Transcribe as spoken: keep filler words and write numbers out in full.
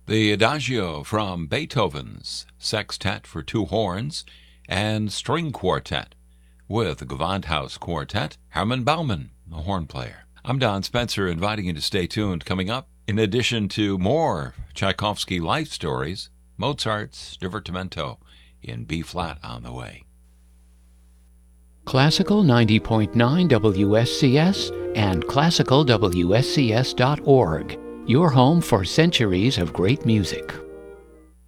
The Adagio from Beethoven's Sextet for Two Horns and String Quartet with the Gewandhaus Quartet, Hermann Baumann, the horn player. I'm Don Spencer, inviting you to stay tuned. Coming up, in addition to more Tchaikovsky life stories, Mozart's Divertimento in B-flat on the way. Classical ninety point nine W S C S and classical W S C S dot org. Your home for centuries of great music.